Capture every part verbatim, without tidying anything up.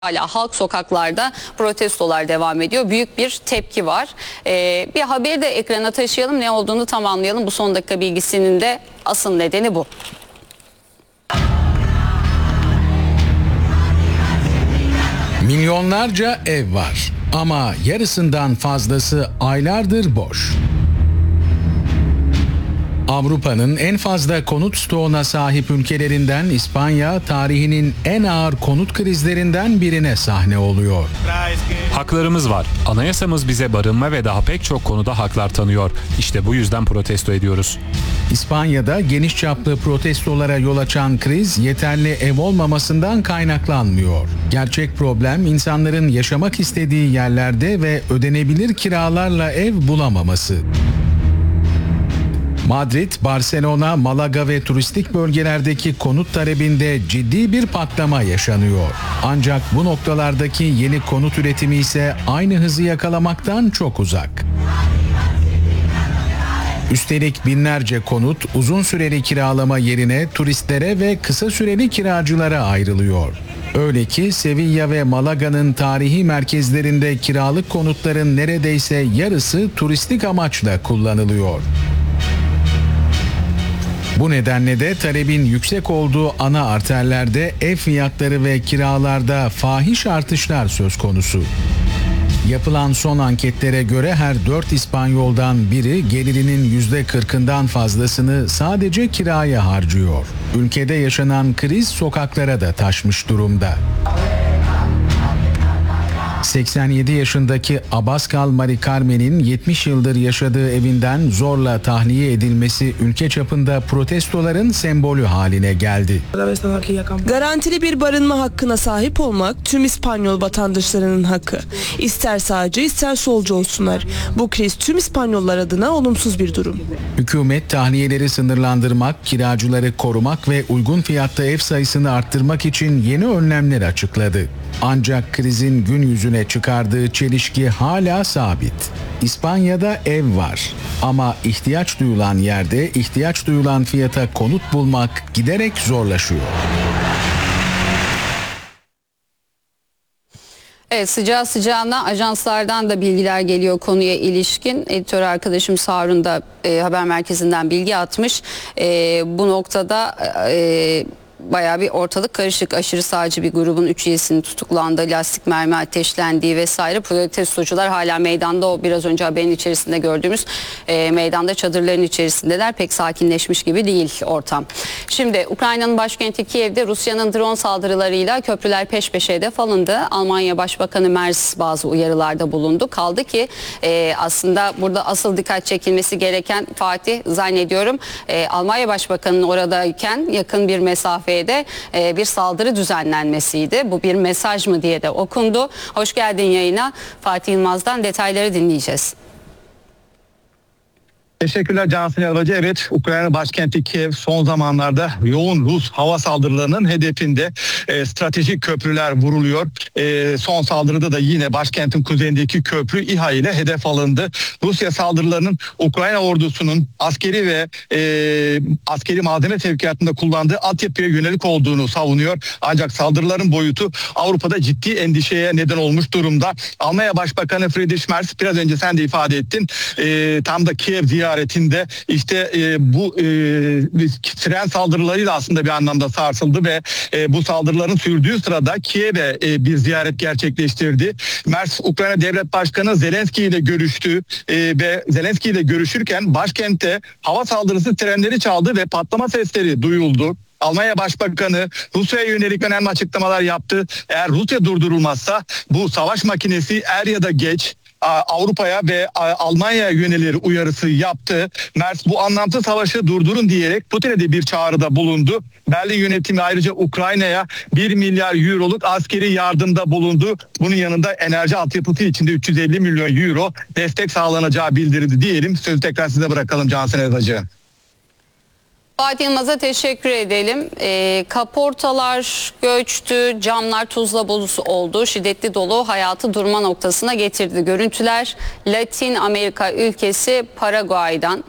Hala halk sokaklarda protestolar devam ediyor. Büyük bir tepki var. Ee, bir haberi de ekrana taşıyalım. Ne olduğunu tam anlayalım. Bu son dakika bilgisinin de asıl nedeni bu. Milyonlarca ev var ama yarısından fazlası aylardır boş. Avrupa'nın en fazla konut stoğuna sahip ülkelerinden İspanya, tarihinin en ağır konut krizlerinden birine sahne oluyor. Haklarımız var. Anayasamız bize barınma ve daha pek çok konuda haklar tanıyor. İşte bu yüzden protesto ediyoruz. İspanya'da geniş çaplı protestolara yol açan kriz yeterli ev olmamasından kaynaklanmıyor. Gerçek problem insanların yaşamak istediği yerlerde ve ödenebilir kiralarla ev bulamaması. Madrid, Barcelona, Malaga ve turistik bölgelerdeki konut talebinde ciddi bir patlama yaşanıyor. Ancak bu noktalardaki yeni konut üretimi ise aynı hızı yakalamaktan çok uzak. Üstelik binlerce konut uzun süreli kiralama yerine turistlere ve kısa süreli kiracılara ayrılıyor. Öyle ki Sevilla ve Malaga'nın tarihi merkezlerinde kiralık konutların neredeyse yarısı turistik amaçla kullanılıyor. Bu nedenle de talebin yüksek olduğu ana arterlerde ev fiyatları ve kiralarda fahiş artışlar söz konusu. Yapılan son anketlere göre her dört İspanyol'dan biri gelirinin yüzde kırkından fazlasını sadece kiraya harcıyor. Ülkede yaşanan kriz sokaklara da taşmış durumda. seksen yedi yaşındaki Abascal Mari Carmen'in yetmiş yıldır yaşadığı evinden zorla tahliye edilmesi ülke çapında protestoların sembolü haline geldi. Garantili bir barınma hakkına sahip olmak tüm İspanyol vatandaşlarının hakkı. İster sağcı ister solcu olsunlar. Bu kriz tüm İspanyollar adına olumsuz bir durum. Hükümet tahliyeleri sınırlandırmak, kiracıları korumak ve uygun fiyatta ev sayısını arttırmak için yeni önlemler açıkladı. Ancak krizin gün yüzüne çıkardığı çelişki hala sabit. İspanya'da ev var ama ihtiyaç duyulan yerde ihtiyaç duyulan fiyata konut bulmak giderek zorlaşıyor. Evet, sıcağı sıcağına ajanslardan da bilgiler geliyor konuya ilişkin. Editör arkadaşım Sarun da e, haber merkezinden bilgi atmış. E, bu noktada e, bayağı bir ortalık karışık. Aşırı sağcı bir grubun üç üyesinin tutuklandığı, lastik mermi ateşlendiği vesaire. Protestocular hala meydanda, o biraz önce haberin içerisinde gördüğümüz e, meydanda çadırların içerisindeler. Pek sakinleşmiş gibi değil ortam. Şimdi Ukrayna'nın başkenti Kiev'de Rusya'nın drone saldırılarıyla köprüler peş peşe hedef alındı. Almanya Başbakanı Merz bazı uyarılarda bulundu. Kaldı ki e, aslında burada asıl dikkat çekilmesi gereken, Fatih zannediyorum e, Almanya Başbakanı'nın oradayken yakın bir mesafe de bir saldırı düzenlenmesiydi. Bu bir mesaj mı diye de okundu. Hoş geldin yayına. Fatih Yılmaz'dan detayları dinleyeceğiz. Teşekkürler Cansın Yalvacı. Evet, Ukrayna başkenti Kiev son zamanlarda yoğun Rus hava saldırılarının hedefinde. E, stratejik köprüler vuruluyor. E, son saldırıda da yine başkentin kuzeyindeki köprü İHA ile hedef alındı. Rusya saldırılarının Ukrayna ordusunun askeri ve e, askeri malzeme sevkiyatında kullandığı altyapıya yönelik olduğunu savunuyor. Ancak saldırıların boyutu Avrupa'da ciddi endişeye neden olmuş durumda. Almanya Başbakanı Friedrich Merz, biraz önce sen de ifade ettin, e, tam da Kiev ziyaretinde işte e, bu e, tren saldırılarıyla aslında bir anlamda sarsıldı ve e, bu saldırıların sürdüğü sırada Kiev'e e, bir ziyaret gerçekleştirdi. Merz, Ukrayna Devlet Başkanı Zelenski ile görüştü e, ve Zelenski ile görüşürken başkentte hava saldırısı trenleri çaldı ve patlama sesleri duyuldu. Almanya Başbakanı Rusya'ya yönelik önemli açıklamalar yaptı. Eğer Rusya durdurulmazsa bu savaş makinesi er ya da geç Avrupa'ya ve Almanya'ya yönelir uyarısı yaptı. Merz bu anlamsız savaşı durdurun diyerek Putin'e de bir çağrıda bulundu. Berlin yönetimi ayrıca Ukrayna'ya bir milyar euroluk askeri yardımda bulundu. Bunun yanında enerji altyapısı için de üç yüz elli milyon euro destek sağlanacağı bildirildi diyelim. Sözü tekrar size bırakalım Cansın Ezacı. Fatih Yılmaz'a teşekkür edelim. E, kaportalar göçtü, camlar tuzla bulusu oldu. Şiddetli dolu hayatı durma noktasına getirdi. Görüntüler Latin Amerika ülkesi Paraguay'dan.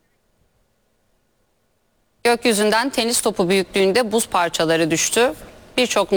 Gökyüzünden tenis topu büyüklüğünde buz parçaları düştü. birçok